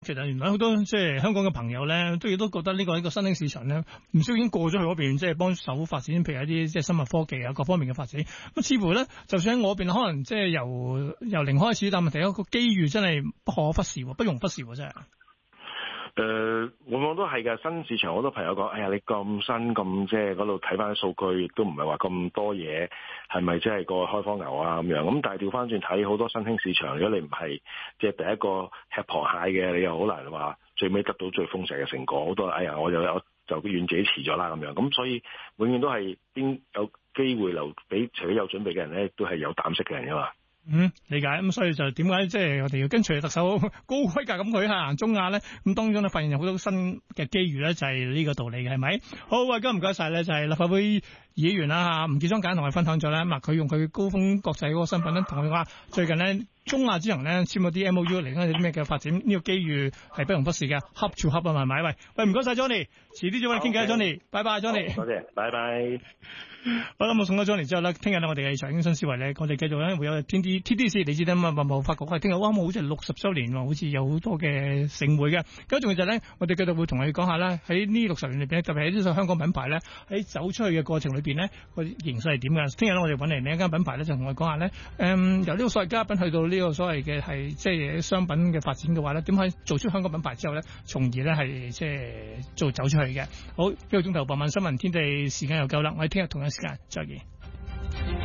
其實原來好多即係香港嘅朋友咧，都覺得呢個新興市場咧，唔少已經過咗去嗰邊，即係幫手發展，譬如一啲即係生物科技啊各方面嘅發展。咁似乎咧，就算喺我邊，可能即係由零開始，但問題有個機遇真係不可忽視，不容忽視真係。 往往都係嘅。新市場好多朋友講，哎呀，你咁新咁即係嗰度睇翻啲數據，亦都唔係話咁多嘢，係咪即係個開荒牛啊咁樣？咁但係調翻轉睇，好多新興市場，如果你唔係即係第一個吃螃蟹嘅，你又好難話最尾得到最豐碩嘅成果。好多哎呀，我就怨自己遲咗啦咁樣。咁所以永遠都係邊有機會留俾除咗有準備嘅人咧，都係有膽識嘅人噶嘛。 理解。咁所以就點解即係我哋要跟隨特首高規格咁佢行中亞咧？咁當中咧發現有好多新嘅機遇咧，就係呢個道理嘅，係咪？好，喂，今日唔該晒咧，就係立法會議員啦吳傑莊簡單同我哋分享咗咧，咁佢用佢高峰國際嗰個身份咧，同我哋話最近咧中亞之行咧簽咗啲 MOU 嚟緊有啲咩嘅發展，呢個機遇係不容忽視嘅，hub to hub 啊，係咪？喂，唔該晒 Johnny， 遲啲再揾你傾偈 Johnny， 拜拜 Johnny， 多謝，拜拜。 好啦，我送咗 Johnny 之後咧，聽日咧我哋嘅財經新思維咧，我哋繼續咧會有 TDC， 你知啦嘛，貿發局係聽日啱好似係60週年喎，好似有好多嘅盛會嘅。咁仲有就係咧，我哋繼續會同你講下咧，喺呢60年裏邊，特別係呢啲香港品牌咧，喺走出去嘅過程裏邊咧，個形勢係點㗎？聽日咧我哋揾嚟另一間品牌咧，就同我哋講下咧，由呢個所謂家品去到呢個所謂嘅係即係商品嘅發展嘅話咧，點可以做出香港品牌之後咧，從而咧係即係走出去嘅。好，呢個鐘頭傍晚新聞天地時間又夠啦，我哋聽日同一時間再見。